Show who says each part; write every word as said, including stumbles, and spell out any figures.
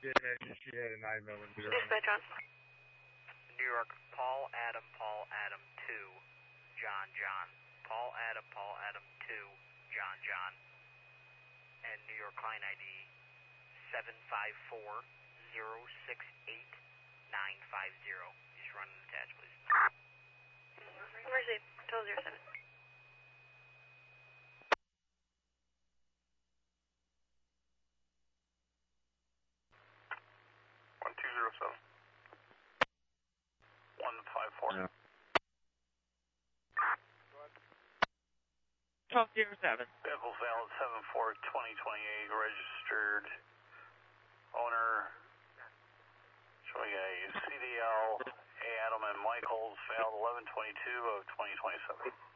Speaker 1: did mention she had a nine millimeter.
Speaker 2: Dispatch on.
Speaker 3: New York, Paul Adam, Paul Adam two, John John. Paul Adam, Paul Adam two, John John. And New York client I D seven five four zero six eight nine five zero. Just run and attach, please.
Speaker 2: Emergency, total zero seven.
Speaker 4: One two zero seven. One five four.
Speaker 1: Yeah.
Speaker 5: twelve zero seven.
Speaker 4: Vehicle valid seven four twenty twenty-eight, registered owner. Showing a C D L, A. Adam and Michaels, valid eleven twenty-two of twenty twenty-seven.